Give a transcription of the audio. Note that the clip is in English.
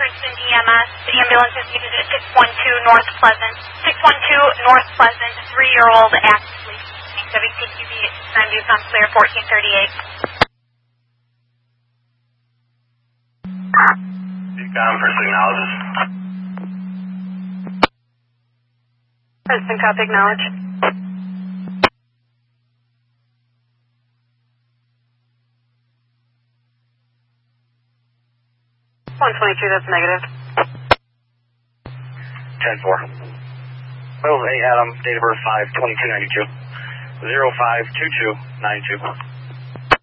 Princeton EMS. The ambulance is needed at 612 North Pleasant. 612 North Pleasant, 3-year-old actively seeking. WCQB at San Bucon Clear, 1438. Bucon for acknowledges. Princeton, copy, acknowledge. 122, that's negative. 10-4. Well, hey, Adam, date of birth 5/22/92. 052292.